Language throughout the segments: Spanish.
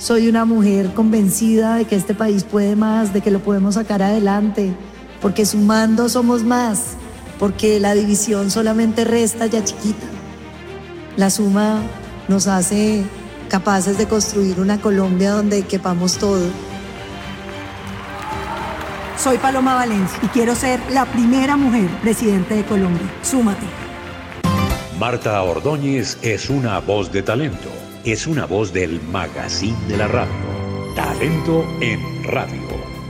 soy una mujer convencida de que este país puede más, de que lo podemos sacar adelante, porque sumando somos más, porque la división solamente resta ya chiquita. La suma nos hace capaces de construir una Colombia donde quepamos todo. Soy Paloma Valencia y quiero ser la primera mujer presidente de Colombia. Súmate. Marta Ordóñez es una voz de talento. Es una voz del Magazine de la Radio. Talento en Radio.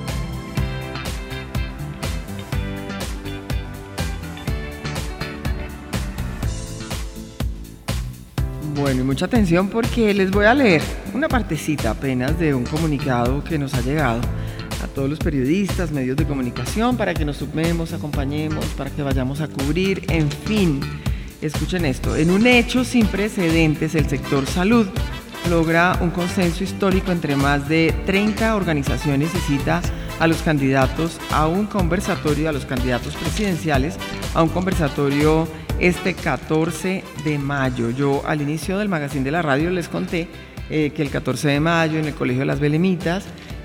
Bueno, y mucha atención porque les voy a leer una partecita apenas de un comunicado que nos ha llegado a todos los periodistas, medios de comunicación, para que nos sumemos, acompañemos, para que vayamos a cubrir, en fin. Escuchen esto, en un hecho sin precedentes, el sector salud logra un consenso histórico entre más de 30 organizaciones y cita a los candidatos a un conversatorio, a los candidatos presidenciales, a un conversatorio este 14 de mayo. Yo al inicio del Magazine de la Radio les conté que el 14 de mayo en el Colegio de las Belemitas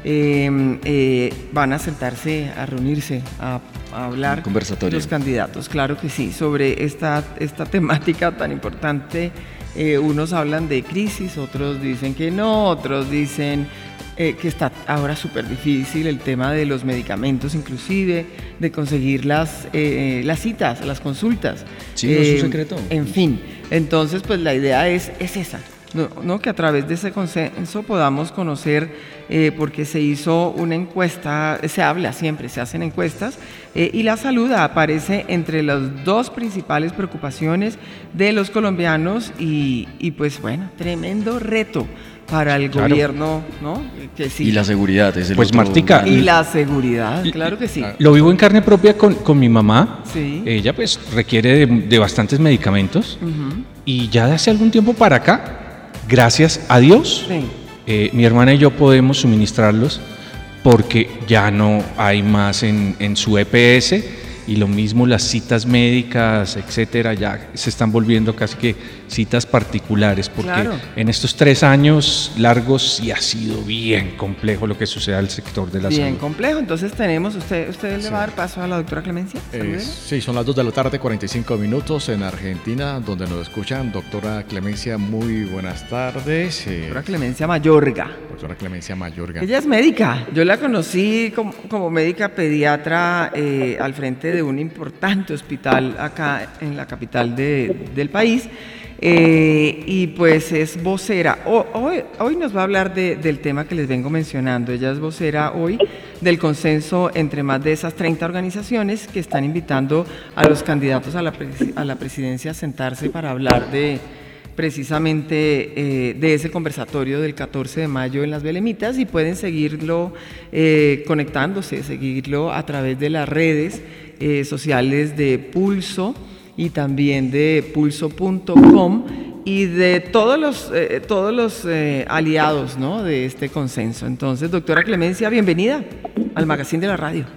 van a sentarse, a reunirse, a hablar los candidatos, claro que sí, sobre esta temática tan importante. Unos hablan de crisis, otros dicen que no, otros dicen que está ahora súper difícil el tema de los medicamentos, inclusive de conseguir las citas, las consultas. Sí, no es un secreto. En fin, entonces pues la idea es esa. No, que a través de ese consenso podamos conocer, porque se hizo una encuesta, se habla siempre, se hacen encuestas, y la salud aparece entre las dos principales preocupaciones de los colombianos y pues bueno, tremendo reto para el gobierno, ¿no? Que sí. Y la seguridad es el pues otro... Martica, y la seguridad, claro que sí. Lo vivo en carne propia con mi mamá. Sí. Ella pues requiere de bastantes medicamentos. Uh-huh. Y ya de hace algún tiempo para acá, gracias a Dios, sí. Mi hermana y yo podemos suministrarlos porque ya no hay más en su EPS, y lo mismo las citas médicas, etcétera, ya se están volviendo casi que citas particulares, porque claro, en estos 3 años largos sí ha sido bien complejo lo que sucede al sector de la salud. Bien complejo, entonces tenemos, ¿usted le va a dar paso a la doctora Clemencia? Sí, son las 2 de la tarde, 45 minutos en Argentina, donde nos escuchan. Doctora Clemencia, muy buenas tardes. Doctora Clemencia Mayorga. Doctora Clemencia Mayorga. Ella es médica, yo la conocí como médica pediatra al frente de un importante hospital acá en la capital del país, y pues es vocera. Hoy nos va a hablar del tema que les vengo mencionando. Ella es vocera hoy del consenso entre más de esas 30 organizaciones que están invitando a los candidatos a la presidencia a sentarse para hablar precisamente de ese conversatorio del 14 de mayo en las Belemitas, y pueden seguirlo conectándose, seguirlo a través de las redes sociales de Pulso y también de pulso.com y de todos los aliados, ¿no?, de este consenso. Entonces, doctora Clemencia, bienvenida al Magazine de la Radio.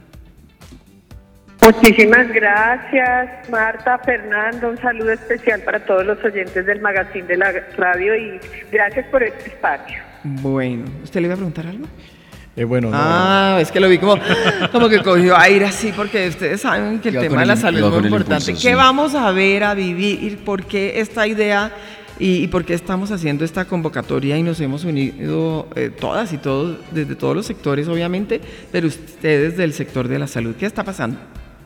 Muchísimas gracias, Marta, Fernando, un saludo especial para todos los oyentes del Magazine de la Radio y gracias por este espacio. Bueno, ¿usted le iba a preguntar algo? Bueno, no. Es que lo vi como que cogió aire así, porque ustedes saben que el tema de la salud es muy importante. Impulso, ¿Qué sí. vamos a ver, a vivir? ¿Por qué esta idea y por qué estamos haciendo esta convocatoria y nos hemos unido todas y todos, desde todos los sectores obviamente, pero ustedes del sector de la salud? ¿Qué está pasando?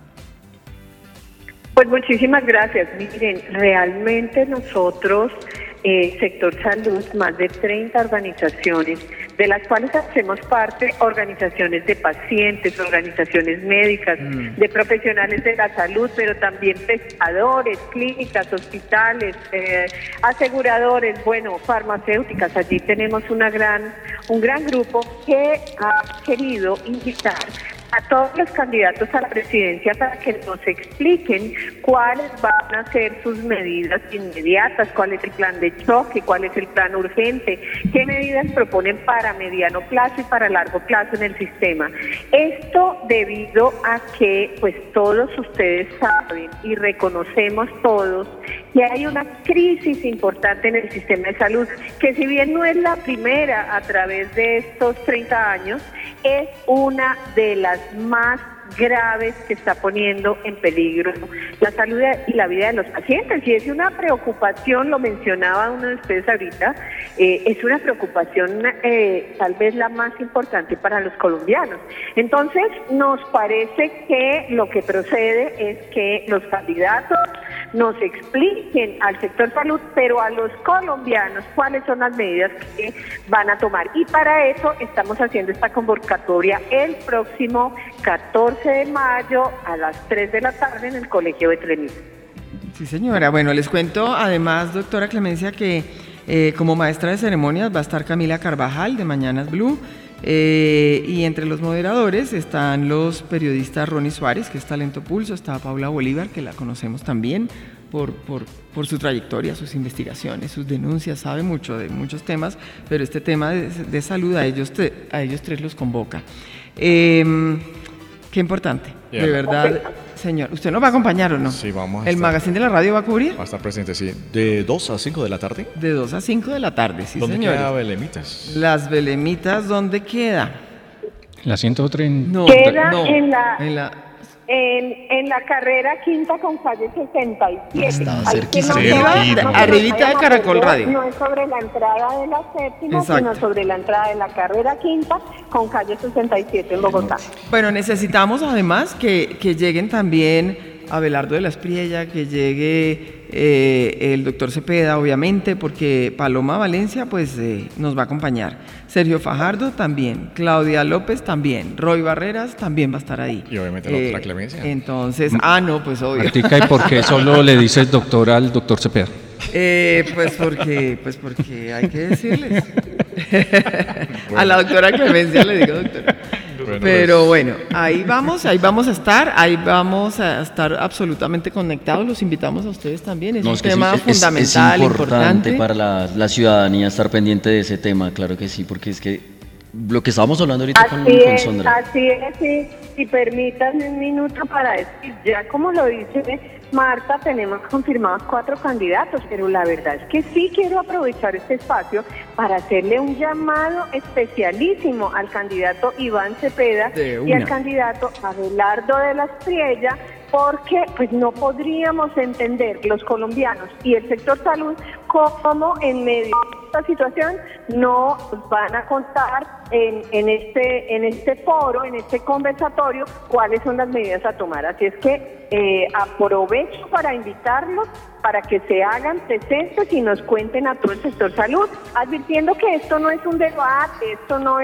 Pues muchísimas gracias. Miren, realmente nosotros, sector salud, más de 30 organizaciones, de las cuales hacemos parte organizaciones de pacientes, organizaciones médicas, de profesionales de la salud, pero también pescadores, clínicas, hospitales, aseguradores, bueno, farmacéuticas. Allí tenemos un gran grupo que ha querido invitar a todos los candidatos a la presidencia para que nos expliquen cuáles van a ser sus medidas inmediatas, cuál es el plan de choque, cuál es el plan urgente, qué medidas proponen para mediano plazo y para largo plazo en el sistema. Esto debido a que pues todos ustedes saben y reconocemos todos que hay una crisis importante en el sistema de salud, que si bien no es la primera a través de estos 30 años, es una de las más graves que está poniendo en peligro la salud y la vida de los pacientes, y es una preocupación, lo mencionaba uno de ustedes ahorita, es una preocupación tal vez la más importante para los colombianos. Entonces nos parece que lo que procede es que los candidatos nos expliquen al sector salud, pero a los colombianos, cuáles son las medidas que van a tomar, y para eso estamos haciendo esta convocatoria el próximo 14 de mayo a las 3 de la tarde en el Colegio Betlehem. Sí, señora. Bueno, les cuento además, doctora Clemencia, que como maestra de ceremonias va a estar Camila Carvajal de Mañanas Blue, y entre los moderadores están los periodistas Ronnie Suárez, que es Talento Pulso, está Paula Bolívar, que la conocemos también por su trayectoria, sus investigaciones, sus denuncias, sabe mucho de muchos temas, pero este tema de salud a ellos tres los convoca. Qué importante, de verdad, señor. ¿Usted nos va a acompañar o no? Sí, vamos a ¿El magazine de la radio va a cubrir? Va a estar presente, sí. ¿De 2 a 5 de la tarde? De 2 a 5 de la tarde, sí, señor. ¿Dónde queda Belemitas? Las Belemitas, ¿dónde queda? ¿La 103? No, Queda no, en la carrera quinta con calle 67. Está Ahí cerquita. que Arribita de Caracol Radio. No es sobre la entrada de la séptima, Exacto, sino sobre la entrada de la carrera quinta con calle 67 en Bogotá. Bueno, necesitamos además que lleguen también Abelardo de la Espriella, que llegue el doctor Cepeda, obviamente, porque Paloma Valencia pues nos va a acompañar. Sergio Fajardo también, Claudia López también, Roy Barreras también va a estar ahí. Y obviamente la doctora Clemencia. Entonces, no, pues obvio. Martica, ¿y por qué solo le dices doctor al doctor Cepeda? Pues porque hay que decirles. A la doctora Clemencia le digo doctora. Pero bueno, ahí vamos a estar absolutamente conectados, los invitamos a ustedes también, es un tema fundamental, es importante para la ciudadanía estar pendiente de ese tema, claro que sí, porque es que lo que estábamos hablando ahorita con Sondra. Así es, sí. Si permítanme un minuto para decir, ya como lo dice Marta, tenemos confirmados 4 candidatos, pero la verdad es que sí quiero aprovechar este espacio para hacerle un llamado especialísimo al candidato Iván Cepeda y al candidato Abelardo de la Espriella, porque pues no podríamos entender los colombianos y el sector salud cómo en medio de esta situación no van a contar en este foro, en este conversatorio, cuáles son las medidas a tomar. Así es que aprovecho para invitarlos para que se hagan presentes y nos cuenten a todo el sector salud, advirtiendo que esto no es un debate, esto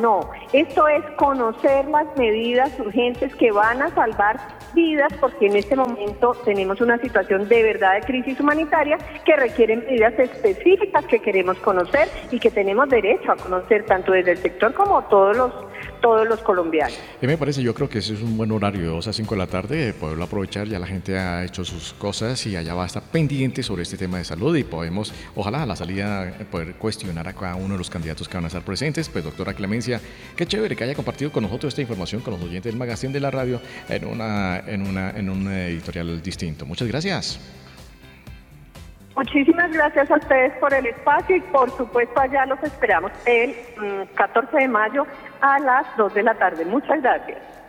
es conocer las medidas urgentes que van a salvar vidas, porque en este momento tenemos una situación de verdad de crisis humanitaria que requieren medidas específicas que queremos conocer y que tenemos derecho a conocer tanto desde el sector como todos los colombianos. Me parece, yo creo que ese es un buen horario, de 2 a 5 de la tarde, poderlo aprovechar. Ya la gente ha hecho sus cosas y allá va a estar pendiente sobre este tema de salud, y podemos, ojalá a la salida, poder cuestionar a cada uno de los candidatos que van a estar presentes. Pues doctora Clemencia, qué chévere que haya compartido con nosotros esta información, con los oyentes del magazine de la radio, en un editorial distinto. Muchas gracias. Muchísimas gracias a ustedes por el espacio y por supuesto allá los esperamos el 14 de mayo a las 2 de la tarde. Muchas gracias.